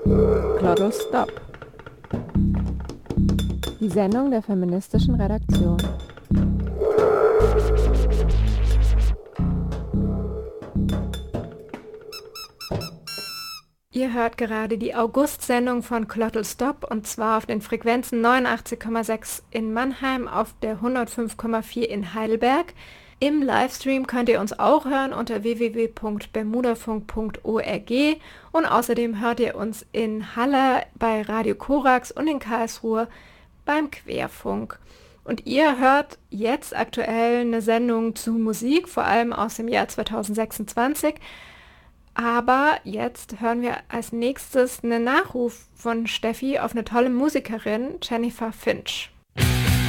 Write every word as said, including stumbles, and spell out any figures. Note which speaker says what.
Speaker 1: Glottal Stop. Die Sendung der feministischen Redaktion.
Speaker 2: Ihr hört gerade die August-Sendung von Glottal Stop und zwar auf den Frequenzen neunundachtzig Komma sechs in Mannheim, auf der hundertfünf Komma vier in Heidelberg. Im Livestream könnt ihr uns auch hören unter w w w punkt bermudafunk punkt org und außerdem hört ihr uns in Halle bei Radio Korax und in Karlsruhe beim Querfunk. Und ihr hört jetzt aktuell eine Sendung zu Musik, vor allem aus dem Jahr zweitausendsechsundzwanzig. Aber jetzt hören wir als nächstes einen Nachruf von Steffi auf eine tolle Musikerin, Jennifer Finch.